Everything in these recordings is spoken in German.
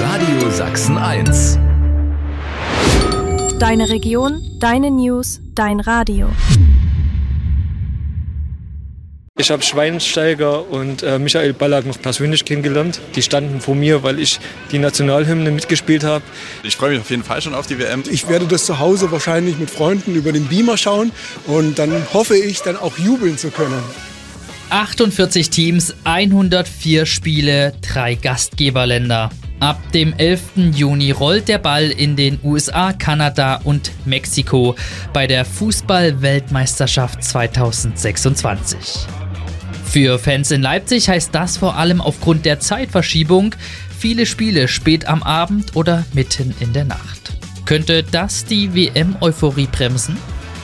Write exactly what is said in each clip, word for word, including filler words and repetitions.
Radio Sachsen eins. Deine Region, deine News, dein Radio. Ich habe Schweinsteiger und äh, Michael Ballack noch persönlich kennengelernt. Die standen vor mir, weil ich die Nationalhymne mitgespielt habe. Ich freue mich auf jeden Fall schon auf die W M. Ich werde das zu Hause wahrscheinlich mit Freunden über den Beamer schauen und dann hoffe ich, dann auch jubeln zu können. achtundvierzig Teams, hundertvier Spiele, drei Gastgeberländer. Ab dem elften Juni rollt der Ball in den U S A, Kanada und Mexiko bei der Fußball-Weltmeisterschaft zweitausendsechsundzwanzig. Für Fans in Leipzig heißt das vor allem aufgrund der Zeitverschiebung viele Spiele spät am Abend oder mitten in der Nacht. Könnte das die W M-Euphorie bremsen?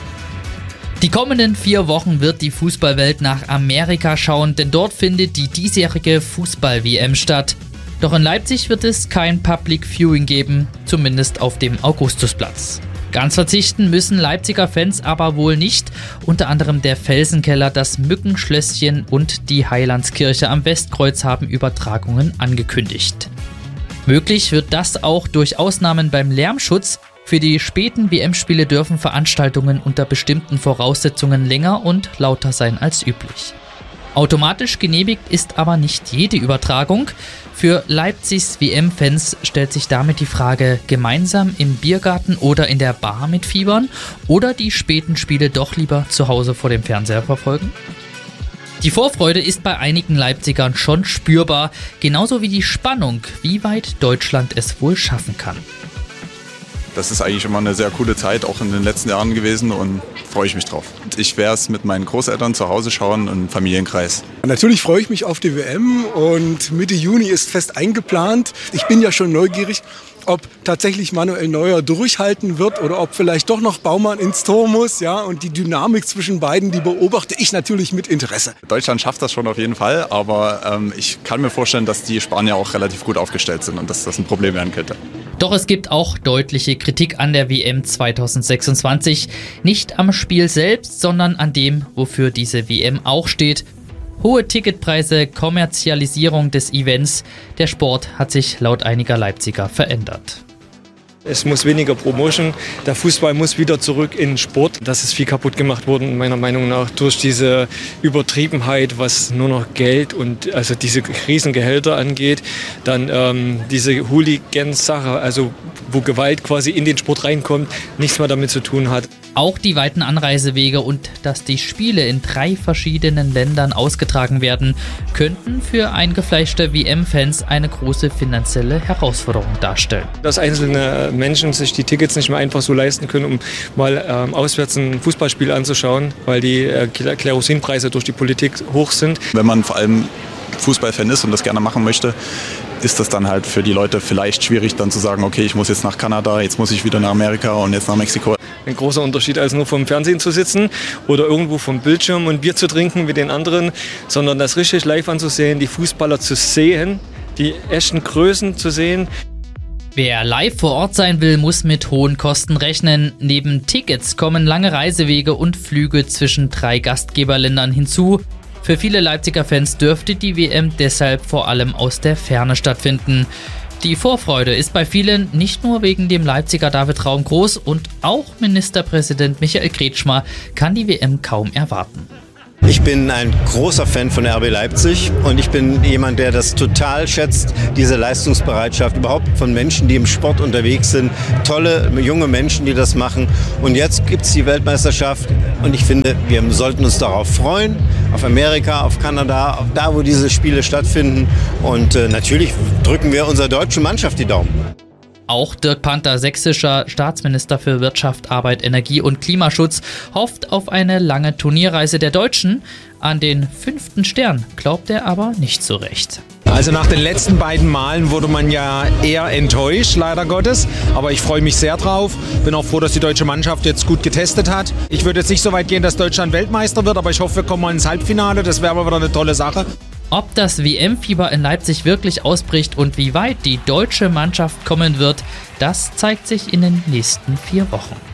Die kommenden vier Wochen wird die Fußballwelt nach Amerika schauen, denn dort findet die diesjährige Fußball-W M statt. Doch in Leipzig wird es kein Public Viewing geben, zumindest auf dem Augustusplatz. Ganz verzichten müssen Leipziger Fans aber wohl nicht, unter anderem der Felsenkeller, das Mückenschlösschen und die Heilandskirche am Westkreuz haben Übertragungen angekündigt. Möglich wird das auch durch Ausnahmen beim Lärmschutz. Für die späten W M-Spiele dürfen Veranstaltungen unter bestimmten Voraussetzungen länger und lauter sein als üblich. Automatisch genehmigt ist aber nicht jede Übertragung. Für Leipzigs W M-Fans stellt sich damit die Frage, gemeinsam im Biergarten oder in der Bar mitfiebern oder die späten Spiele doch lieber zu Hause vor dem Fernseher verfolgen? Die Vorfreude ist bei einigen Leipzigern schon spürbar, genauso wie die Spannung, wie weit Deutschland es wohl schaffen kann. Das ist eigentlich immer eine sehr coole Zeit, auch in den letzten Jahren gewesen, und freue ich mich drauf. Ich werde es mit meinen Großeltern zu Hause schauen und im Familienkreis. Natürlich freue ich mich auf die W M und Mitte Juni ist fest eingeplant. Ich bin ja schon neugierig, ob tatsächlich Manuel Neuer durchhalten wird oder ob vielleicht doch noch Baumann ins Tor muss. Ja, und die Dynamik zwischen beiden, die beobachte ich natürlich mit Interesse. Deutschland schafft das schon auf jeden Fall, aber ähm, ich kann mir vorstellen, dass die Spanier auch relativ gut aufgestellt sind und dass das ein Problem werden könnte. Doch es gibt auch deutliche Kritik an der W M zweitausendsechsundzwanzig. Nicht am Spiel selbst, sondern an dem, wofür diese W M auch steht. Hohe Ticketpreise, Kommerzialisierung des Events. Der Sport hat sich laut einiger Leipziger verändert. Es muss weniger Promotion, der Fußball muss wieder zurück in den Sport. Das ist viel kaputt gemacht worden, meiner Meinung nach, durch diese Übertriebenheit, was nur noch Geld und also diese Riesengehälter angeht. Dann ähm, diese Hooligan-Sache, also wo Gewalt quasi in den Sport reinkommt, nichts mehr damit zu tun hat. Auch die weiten Anreisewege und dass die Spiele in drei verschiedenen Ländern ausgetragen werden, könnten für eingefleischte W M-Fans eine große finanzielle Herausforderung darstellen. Dass einzelne Menschen sich die Tickets nicht mehr einfach so leisten können, um mal ähm, auswärts ein Fußballspiel anzuschauen, weil die äh, Kerosinpreise durch die Politik hoch sind. Wenn man vor allem Fußballfan ist und das gerne machen möchte, ist das dann halt für die Leute vielleicht schwierig, dann zu sagen, okay, ich muss jetzt nach Kanada, jetzt muss ich wieder nach Amerika und jetzt nach Mexiko. Ein großer Unterschied, als nur vom Fernsehen zu sitzen oder irgendwo vom Bildschirm und Bier zu trinken wie den anderen, sondern das richtig live anzusehen, die Fußballer zu sehen, die echten Größen zu sehen. Wer live vor Ort sein will, muss mit hohen Kosten rechnen. Neben Tickets kommen lange Reisewege und Flüge zwischen drei Gastgeberländern hinzu. Für viele Leipziger Fans dürfte die W M deshalb vor allem aus der Ferne stattfinden. Die Vorfreude ist bei vielen nicht nur wegen dem Leipziger David Raum groß, und auch Ministerpräsident Michael Kretschmer kann die W M kaum erwarten. Ich bin ein großer Fan von R B Leipzig und ich bin jemand, der das total schätzt, diese Leistungsbereitschaft überhaupt von Menschen, die im Sport unterwegs sind. Tolle junge Menschen, die das machen. Und jetzt gibt es die Weltmeisterschaft und ich finde, wir sollten uns darauf freuen, auf Amerika, auf Kanada, auf da, wo diese Spiele stattfinden. Und äh, natürlich drücken wir unserer deutschen Mannschaft die Daumen. Auch Dirk Panther, sächsischer Staatsminister für Wirtschaft, Arbeit, Energie und Klimaschutz, hofft auf eine lange Turnierreise der Deutschen. An den fünften Stern glaubt er aber nicht so recht. Also nach den letzten beiden Malen wurde man ja eher enttäuscht, leider Gottes. Aber ich freue mich sehr drauf. Bin auch froh, dass die deutsche Mannschaft jetzt gut getestet hat. Ich würde jetzt nicht so weit gehen, dass Deutschland Weltmeister wird, aber ich hoffe, wir kommen mal ins Halbfinale. Das wäre aber wieder eine tolle Sache. Ob das W M-Fieber in Leipzig wirklich ausbricht und wie weit die deutsche Mannschaft kommen wird, das zeigt sich in den nächsten vier Wochen.